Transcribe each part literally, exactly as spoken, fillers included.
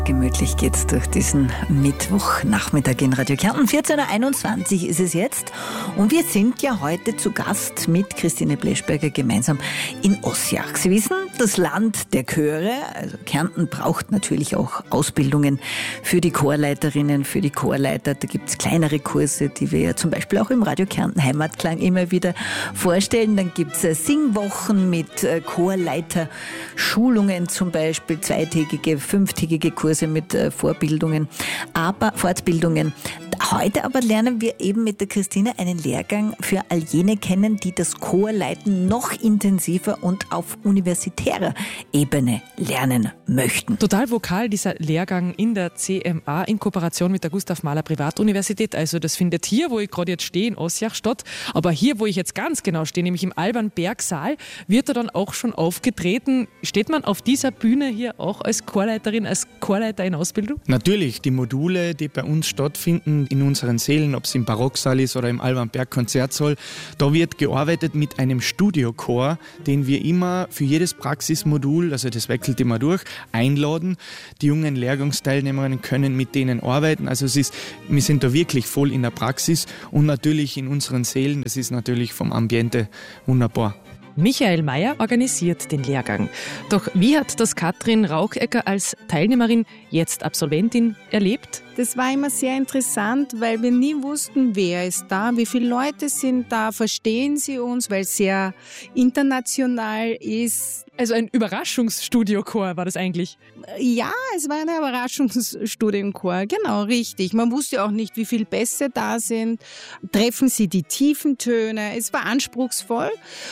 Gemütlich geht's durch diesen Mittwochnachmittag in Radio Kärnten. vierzehn Uhr einundzwanzig ist es jetzt. Und wir sind ja heute zu Gast mit Christine Bleschberger gemeinsam in Ossiach. Sie wissen, das Land der Chöre, also Kärnten braucht natürlich auch Ausbildungen für die Chorleiterinnen, für die Chorleiter. Da gibt's kleinere Kurse, die wir ja zum Beispiel auch im Radio Kärnten Heimatklang immer wieder vorstellen. Dann gibt's Singwochen mit Chorleiterschulungen zum Beispiel, zweitägige, fünftägige Kurse mit äh, Vorbildungen, aber Fortbildungen. Heute aber lernen wir eben mit der Christine einen Lehrgang für all jene kennen, die das Chorleiten noch intensiver und auf universitärer Ebene lernen möchten. Total vokal dieser Lehrgang in der C M A in Kooperation mit der Gustav Mahler Privatuniversität. Also das findet hier, wo ich gerade jetzt stehe, in Ossiach statt. Aber hier, wo ich jetzt ganz genau stehe, nämlich im Alban-Berg-Saal, wird er dann auch schon aufgetreten. Steht man auf dieser Bühne hier auch als Chorleiterin, als Chorleiter in Ausbildung? Natürlich, die Module, die bei uns stattfinden, in unseren Sälen, ob es im Barocksaal ist oder im Alban-Berg-Konzertsaal, da wird gearbeitet mit einem Studiochor, den wir immer für jedes Praxismodul, also das wechselt immer durch, einladen. Die jungen Lehrgangsteilnehmerinnen können mit denen arbeiten. Also es ist, wir sind da wirklich voll in der Praxis und natürlich in unseren Sälen, das ist natürlich vom Ambiente wunderbar. Michael Mayer organisiert den Lehrgang. Doch wie hat das Katrin Rauchecker als Teilnehmerin, jetzt Absolventin, erlebt? Das war immer sehr interessant, weil wir nie wussten, wer ist da, wie viele Leute sind da, verstehen sie uns, weil es sehr international ist. Also ein Überraschungsstudiochor war das eigentlich? Ja, es war ein Überraschungsstudienchor, genau, richtig. Man wusste auch nicht, wie viele Bässe da sind. Treffen sie die tiefen Töne? Es war anspruchsvoll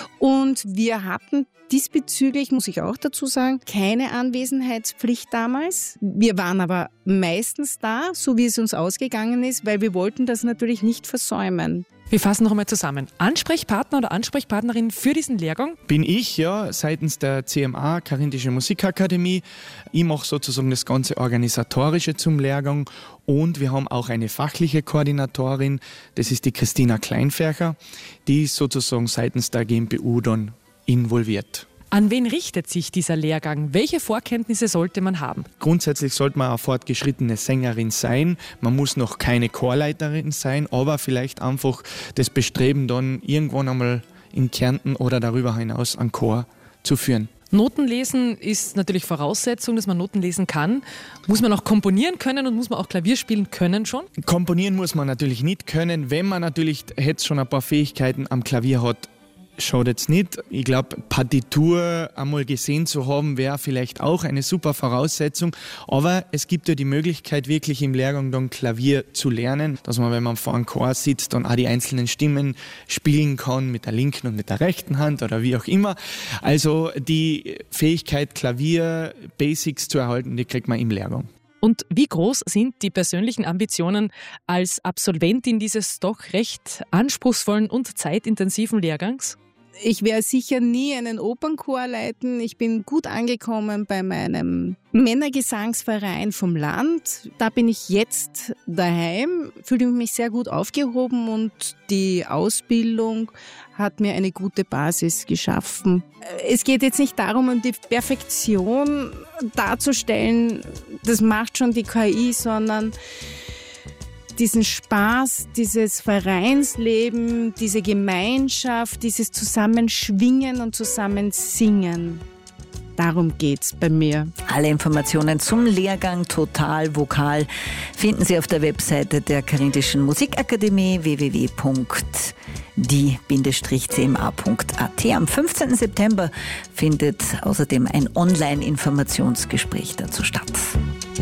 und wir hatten diesbezüglich, muss ich auch dazu sagen, keine Anwesenheitspflicht damals. Wir waren aber meistens da, so wie es uns ausgegangen ist, weil wir wollten das natürlich nicht versäumen. Wir fassen noch einmal zusammen. Ansprechpartner oder Ansprechpartnerin für diesen Lehrgang? Bin ich, ja, seitens der C M A, Karinthische Musikakademie. Ich mache sozusagen das ganze Organisatorische zum Lehrgang und wir haben auch eine fachliche Koordinatorin, das ist die Christina Kleinfercher, die ist sozusagen seitens der G M P U dann involviert. An wen richtet sich dieser Lehrgang? Welche Vorkenntnisse sollte man haben? Grundsätzlich sollte man eine fortgeschrittene Sängerin sein. Man muss noch keine Chorleiterin sein, aber vielleicht einfach das Bestreben, dann irgendwann einmal in Kärnten oder darüber hinaus einen Chor zu führen. Noten lesen ist natürlich Voraussetzung, dass man Noten lesen kann. Muss man auch komponieren können und muss man auch Klavier spielen können schon? Komponieren muss man natürlich nicht können. Wenn man natürlich jetzt schon ein paar Fähigkeiten am Klavier hat, schaut jetzt nicht. Ich glaube, Partitur einmal gesehen zu haben, wäre vielleicht auch eine super Voraussetzung. Aber es gibt ja die Möglichkeit, wirklich im Lehrgang dann Klavier zu lernen, dass man, wenn man vor einem Chor sitzt, dann auch die einzelnen Stimmen spielen kann mit der linken und mit der rechten Hand oder wie auch immer. Also die Fähigkeit, Klavier, Basics zu erhalten, die kriegt man im Lehrgang. Und wie groß sind die persönlichen Ambitionen als Absolventin dieses doch recht anspruchsvollen und zeitintensiven Lehrgangs? Ich werde sicher nie einen Opernchor leiten. Ich bin gut angekommen bei meinem Männergesangsverein vom Land. Da bin ich jetzt daheim, fühle mich sehr gut aufgehoben und die Ausbildung hat mir eine gute Basis geschaffen. Es geht jetzt nicht darum, um die Perfektion darzustellen, das macht schon die K I, sondern diesen Spaß, dieses Vereinsleben, diese Gemeinschaft, dieses Zusammenschwingen und Zusammensingen. Darum geht's bei mir. Alle Informationen zum Lehrgang Total Vokal finden Sie auf der Webseite der Karinthischen Musikakademie w w w punkt die Bindestrich c m a punkt a t. Am fünfzehnten September findet außerdem ein Online-Informationsgespräch dazu statt.